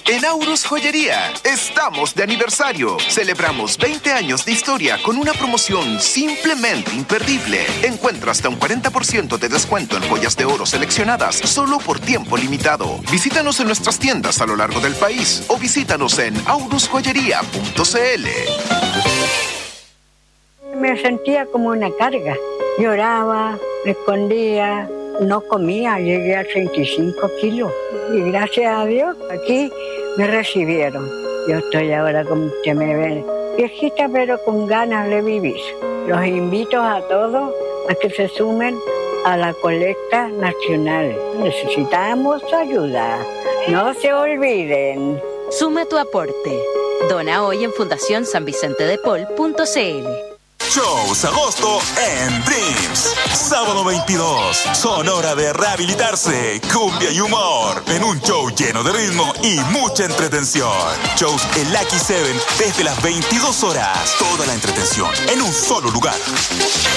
En Aurus Joyería estamos de aniversario. Celebramos 20 años de historia con una promoción simplemente imperdible. Encuentra hasta un 40% de descuento en joyas de oro seleccionadas solo por tiempo limitado. Visítanos en nuestras tiendas a lo largo del país o visítanos en aurusjoyería.cl. Me sentía como una carga. Lloraba, me escondía, no comía, llegué a 35 kilos. Y gracias a Dios, aquí me recibieron. Yo estoy ahora, como usted me ve, viejita pero con ganas de vivir. Los invito a todos a que se sumen a la colecta nacional. Necesitamos ayuda. No se olviden. Suma tu aporte. Dona hoy en fundacionsanvicentedepol.cl. Shows agosto en Dreams. Sábado 22. Son hora de rehabilitarse, cumbia y humor. En un show lleno de ritmo y mucha entretención. Shows en Lucky 7 desde las 22 horas. Toda la entretención en un solo lugar.